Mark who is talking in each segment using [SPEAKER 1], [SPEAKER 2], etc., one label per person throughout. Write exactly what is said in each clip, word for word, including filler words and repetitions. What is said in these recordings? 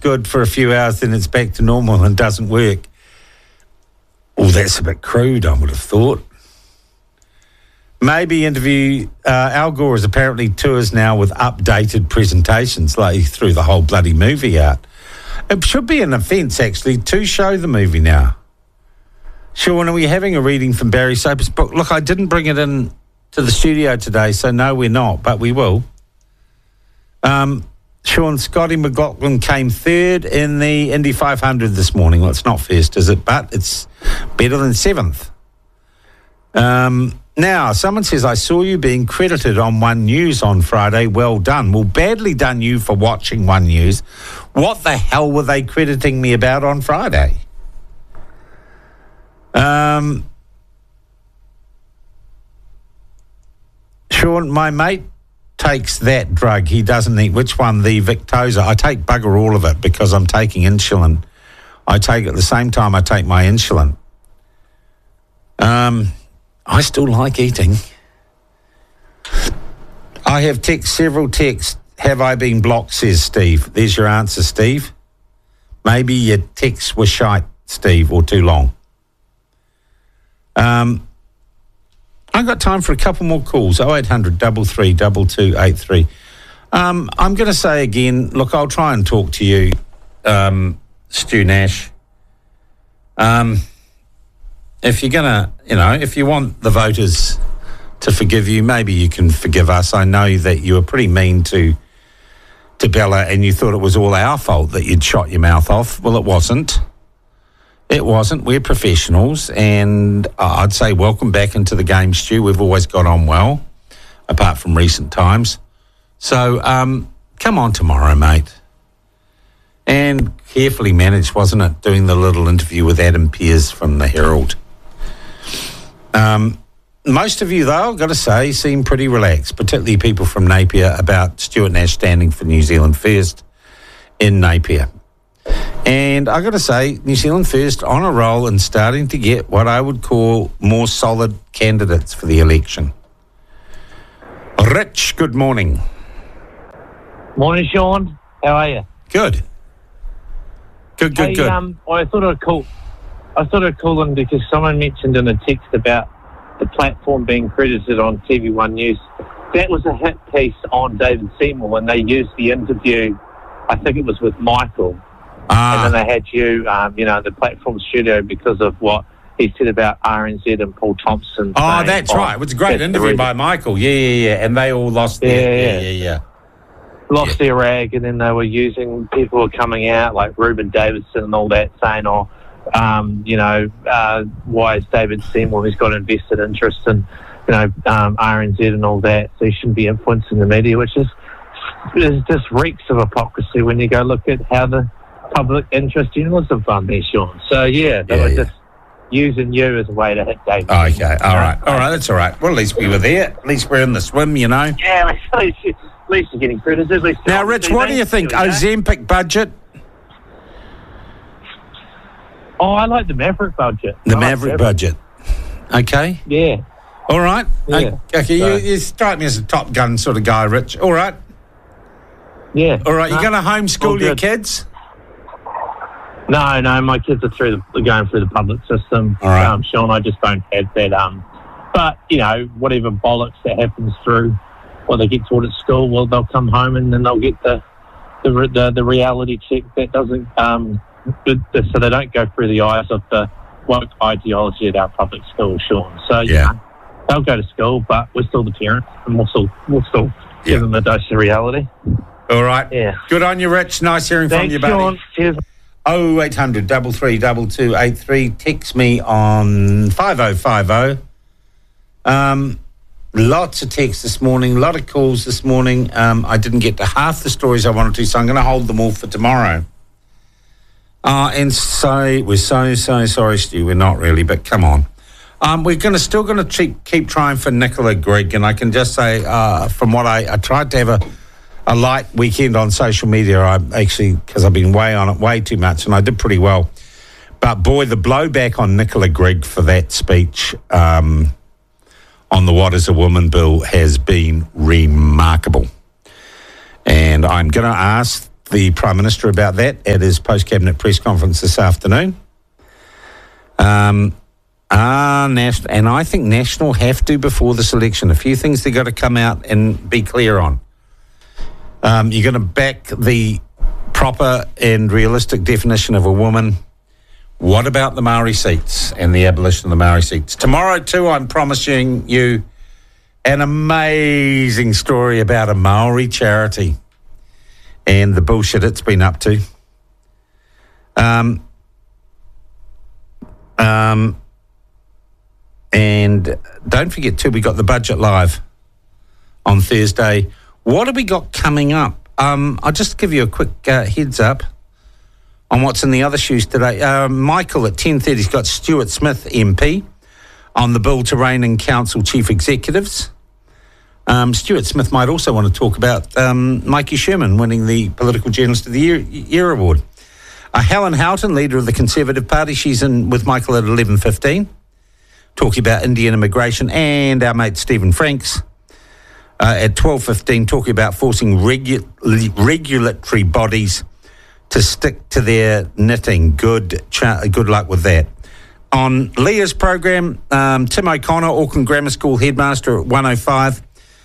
[SPEAKER 1] good for a few hours, then it's back to normal and doesn't work. Oh, that's a bit crude, I would have thought. Maybe interview, uh, Al Gore is apparently tours now with updated presentations, like he threw the whole bloody movie out. It should be an offence, actually, to show the movie now. Sean, are we having a reading from Barry Soper's book? Look, I didn't bring it in to the studio today, so no, we're not, but we will. Um, Sean, Scotty McLaughlin came third in the Indy five hundred this morning. Well, it's not first, is it? But it's better than seventh. Um, now, someone says, I saw you being credited on One News on Friday. Well done. Well, badly done you for watching One News. What the hell were they crediting me about on Friday? Um, Sean, my mate takes that drug. He doesn't eat. Which one? The Victoza. I take bugger all of it because I'm taking insulin. I take it at the same time I take my insulin. Um, I still like eating. I have texted several texts. Have I been blocked, says Steve. There's your answer, Steve. Maybe your texts were shite, Steve, or too long. Um, I've got time for a couple more calls. oh eight hundred, three three two two eight three. Um, I'm going to say again, look, I'll try and talk to you, um, Stu Nash. Um, if you're going to, you know, if you want the voters to forgive you, maybe you can forgive us. I know that you were pretty mean to to Bella and you thought it was all our fault that you'd shot your mouth off. Well, it wasn't. It wasn't. We're professionals, and I'd say welcome back into the game, Stu. We've always got on well, apart from recent times. So um, come on tomorrow, mate. And carefully managed, wasn't it, doing the little interview with Adam Pearce from the Herald. Um, most of you, though, I've got to say, seem pretty relaxed, particularly people from Napier, about Stuart Nash standing for New Zealand First in Napier. And I've got to say, New Zealand First on a roll and starting to get what I would call more solid candidates for the election. Rich, good morning.
[SPEAKER 2] Morning, Sean. How are you?
[SPEAKER 1] Good. Good, good,
[SPEAKER 2] hey,
[SPEAKER 1] good.
[SPEAKER 2] Um, I thought I'd call. I thought I'd call in because someone mentioned in a text about the platform being credited on T V One News. That was a hit piece on David Seymour when they used the interview. I think it was with Michael.
[SPEAKER 1] Ah.
[SPEAKER 2] And then they had you, um, you know, in the platform studio because of what he said about R N Z and Paul Thompson.
[SPEAKER 1] Oh, that's
[SPEAKER 2] oh,
[SPEAKER 1] right. It was a great interview by Michael. Yeah, yeah, yeah. And they all lost
[SPEAKER 2] yeah,
[SPEAKER 1] their...
[SPEAKER 2] Yeah,
[SPEAKER 1] yeah, yeah. yeah.
[SPEAKER 2] Lost
[SPEAKER 1] yeah.
[SPEAKER 2] their rag, and then they were using... People were coming out, like Ruben Davidson and all that, saying, oh, um, you know, uh, why is David Seymour, he's got invested interest in, you know, um, R N Z and all that, so he shouldn't be influencing the media, which is... It just reeks of hypocrisy when you go look at how the public interest journalism fund there, Sean. So, yeah, they
[SPEAKER 1] yeah,
[SPEAKER 2] were
[SPEAKER 1] yeah.
[SPEAKER 2] just using you as a way to hit David.
[SPEAKER 1] Oh, okay, all right. All right, that's all right. Well, at least we were there. At least we're in the swim, you know.
[SPEAKER 2] Yeah, at least, at least you're getting credit. At least
[SPEAKER 1] Now, Rich, what do you think? Ozempic budget?
[SPEAKER 2] Oh, I like the Maverick budget.
[SPEAKER 1] The
[SPEAKER 2] I
[SPEAKER 1] Maverick
[SPEAKER 2] like
[SPEAKER 1] budget. Okay.
[SPEAKER 2] Yeah.
[SPEAKER 1] All right.
[SPEAKER 2] Yeah.
[SPEAKER 1] Okay,
[SPEAKER 2] So-
[SPEAKER 1] you, you strike me as a Top Gun sort of guy, Rich. All right.
[SPEAKER 2] Yeah.
[SPEAKER 1] All right,
[SPEAKER 2] No,
[SPEAKER 1] you're going to
[SPEAKER 2] all
[SPEAKER 1] homeschool your
[SPEAKER 2] good.
[SPEAKER 1] kids?
[SPEAKER 2] No, no, my kids are through the going through the public system.
[SPEAKER 1] All right.
[SPEAKER 2] Um, Sean, I just don't have that. Um, but you know, whatever bollocks that happens through, what they get taught at school, well, they'll come home and then they'll get the the re- the, the reality check that doesn't um, the, the, so they don't go through the eyes of the woke ideology at our public schools, Sean. So
[SPEAKER 1] Yeah.
[SPEAKER 2] you know, they'll go to school, but we're still the parents, and we'll still we'll still
[SPEAKER 1] Yeah.
[SPEAKER 2] give them a dose of reality.
[SPEAKER 1] All right.
[SPEAKER 2] Yeah.
[SPEAKER 1] Good on you, Rich. Nice hearing
[SPEAKER 2] Thanks,
[SPEAKER 1] from you, buddy.
[SPEAKER 2] Sean. Cheers.
[SPEAKER 1] oh eight hundred, three three two two eight three. Text me on five oh five oh. Um, lots of texts this morning, a lot of calls this morning. Um, I didn't get to half the stories I wanted to, so I'm going to hold them all for tomorrow. Uh, and so we're so, so sorry, Stu. We're not really, but come on. Um, we're going to still going to keep, keep trying for Nicola Grigg, and I can just say uh, from what I, I tried to have a a light weekend on social media. I actually, because I've been way on it way too much, and I did pretty well. But boy, the blowback on Nicola Grigg for that speech um, on the What is a Woman bill has been remarkable. And I'm going to ask the Prime Minister about that at his post-cabinet press conference this afternoon. Um, are National, and I think National have to, before this election, a few things they've got to come out and be clear on. Um, you're going to back the proper and realistic definition of a woman. What about the Maori seats and the abolition of the Maori seats? Tomorrow, too, I'm promising you an amazing story about a Maori charity and the bullshit it's been up to. Um, um, and don't forget, too, we got the Budget Live on Thursday. What have we got coming up? Um, I'll just give you a quick uh, heads up on what's in the other shoes today. Uh, Michael at ten thirty has got Stuart Smith M P on the bill to rein in council chief executives. Um, Stuart Smith might also want to talk about um, Mikey Sherman winning the Political Journalist of the Year, Year Award. Uh, Helen Houghton, leader of the Conservative Party, she's in with Michael at eleven fifteen, talking about Indian immigration, and our mate Stephen Franks uh, at twelve fifteen, talking about forcing regu- regulatory bodies to stick to their knitting. Good cha- good luck with that. On Leah's program, um, Tim O'Connor, Auckland Grammar School headmaster at one oh five.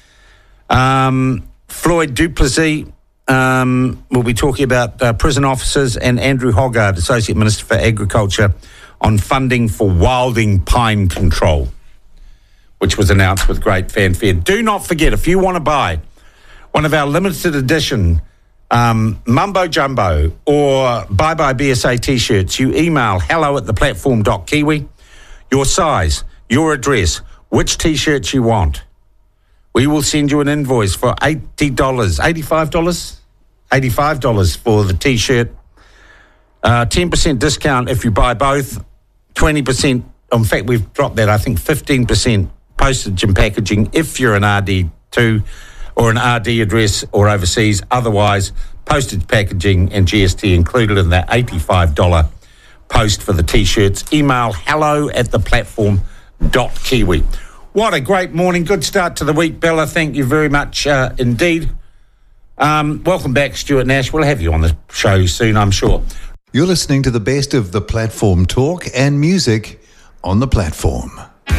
[SPEAKER 1] Um, Floyd Duplessis um, will be talking about uh, prison officers, and Andrew Hoggard, Associate Minister for Agriculture, on funding for wilding pine control, which was announced with great fanfare. Do not forget, if you want to buy one of our limited edition Um, Mumbo Jumbo or Bye Bye B S A t-shirts, you email hello at the platform dot kiwi, your size, your address, which t-shirts you want. We will send you an invoice for eighty dollars, eighty-five dollars? eighty-five dollars for the t-shirt. Uh, ten percent discount if you buy both, twenty percent, in fact we've dropped that, I think fifteen percent postage and packaging if you're an R D two or an R D address or overseas. Otherwise, postage, packaging and G S T included in that eighty-five dollars post for the T-shirts. Email hello at the platform dot kiwi. What a great morning. Good start to the week, Bella. Thank you very much uh, indeed. Um, welcome back, Stuart Nash. We'll have you on the show soon, I'm sure.
[SPEAKER 3] You're listening to the best of the platform talk and music on the platform.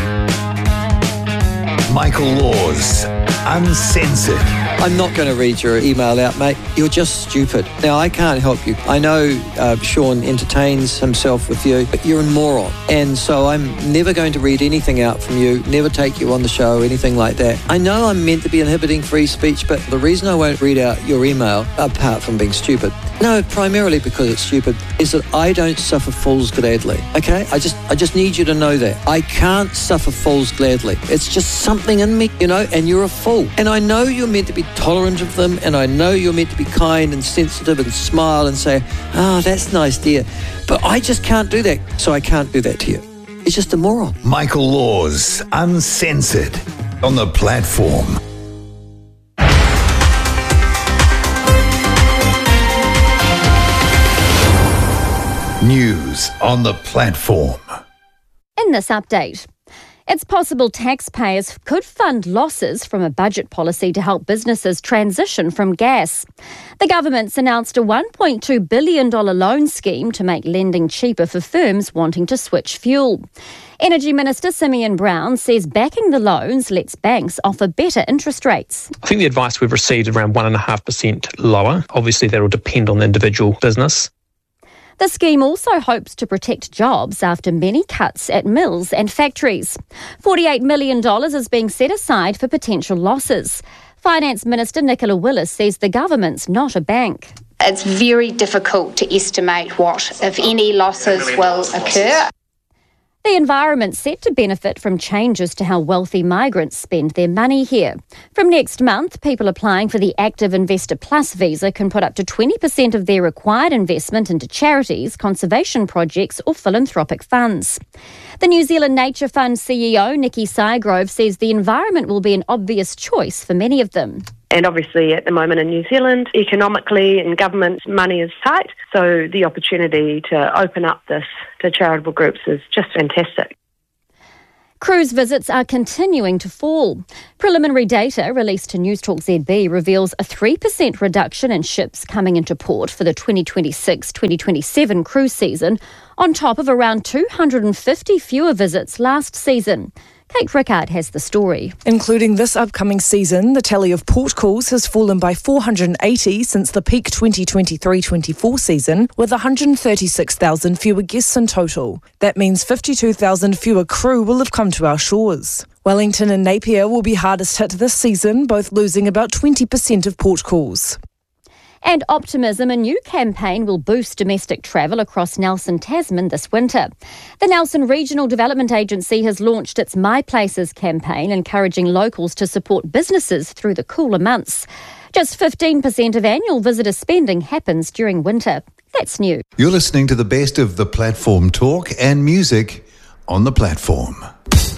[SPEAKER 3] Michael Laws, Uncensored.
[SPEAKER 4] I'm not going to read your email out, mate. You're just stupid. Now, I can't help you. I know uh, Sean entertains himself with you, but you're a moron. And so I'm never going to read anything out from you, never take you on the show, anything like that. I know I'm meant to be inhibiting free speech, but the reason I won't read out your email, apart from being stupid, no, primarily because it's stupid, is that I don't suffer fools gladly, okay? I just I just need you to know that. I can't suffer fools gladly. It's just something in me, you know, and you're a fool. And I know you're meant to be tolerant of them, and I know you're meant to be kind and sensitive and smile and say, oh, that's nice, dear. But I just can't do that, so I can't do that to you. It's just a moron.
[SPEAKER 3] Michael Laws, Uncensored, on the platform. News on the platform.
[SPEAKER 5] In this update, it's possible taxpayers could fund losses from a budget policy to help businesses transition from gas. The government's announced a one point two billion dollars loan scheme to make lending cheaper for firms wanting to switch fuel. Energy Minister Simeon Brown says backing the loans lets banks offer better interest rates.
[SPEAKER 6] I think the advice we've received is around one point five percent lower. Obviously, that will depend on the individual business.
[SPEAKER 5] The scheme also hopes to protect jobs after many cuts at mills and factories. forty-eight million dollars is being set aside for potential losses. Finance Minister Nicola Willis says the government's not a bank.
[SPEAKER 7] It's very difficult to estimate what, if any, losses will occur.
[SPEAKER 5] The environment's set to benefit from changes to how wealthy migrants spend their money here. From next month, people applying for the Active Investor Plus visa can put up to twenty percent of their required investment into charities, conservation projects or philanthropic funds. The New Zealand Nature Fund C E O, Nikki Sygrove, says the environment will be an obvious choice for many of them.
[SPEAKER 8] And obviously at the moment in New Zealand, economically and government money is tight, so the opportunity to open up this to charitable groups is just fantastic.
[SPEAKER 5] Cruise visits are continuing to fall. Preliminary data released to Newstalk Z B reveals a three percent reduction in ships coming into port for the twenty twenty-six twenty twenty-seven cruise season, on top of around two hundred fifty fewer visits last season. Kate Rickard has the story.
[SPEAKER 9] Including this upcoming season, the tally of port calls has fallen by four hundred eighty since the peak twenty twenty-three twenty-four season, with one hundred thirty-six thousand fewer guests in total. That means fifty-two thousand fewer crew will have come to our shores. Wellington and Napier will be hardest hit this season, both losing about twenty percent of port calls.
[SPEAKER 5] And optimism, a new campaign will boost domestic travel across Nelson, Tasman this winter. The Nelson Regional Development Agency has launched its My Places campaign, encouraging locals to support businesses through the cooler months. Just fifteen percent of annual visitor spending happens during winter. That's new.
[SPEAKER 3] You're listening to the best of the platform talk and music on the platform.